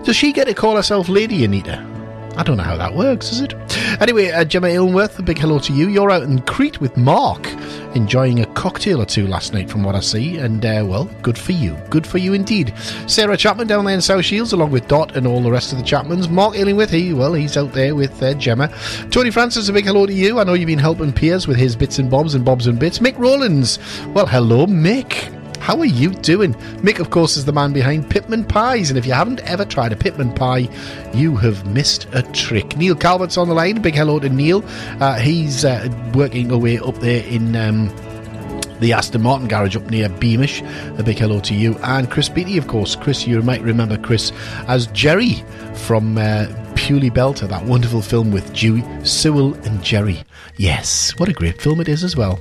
Does she get to call herself Lady Anita? I don't know how that works, is it? Anyway, Gemma Ilmworth, a big hello to you. You're out in Crete with Mark, enjoying a cocktail or two last night from what I see, and well, good for you. Good for you indeed. Sarah Chapman down there in South Shields, along with Dot and all the rest of the Chapmans. Mark Illingworth, he's out there with Gemma. Tony Francis, a big hello to you. I know you've been helping Piers with his bits and bobs and bobs and bits. Mick Rowlands, well, hello Mick. How are you doing? Mick, of course, is the man behind Pitman Pies, and if you haven't ever tried a Pitman Pie, you have missed a trick. Neil Calvert's on the line. Big hello to Neil. He's working away up there in the Aston Martin garage up near Beamish. A big hello to you. And Chris Beattie, of course. Chris, you might remember Chris as Jerry from Purely Belter, that wonderful film with Dewey, Sewell and Jerry. Yes, what a great film it is as well.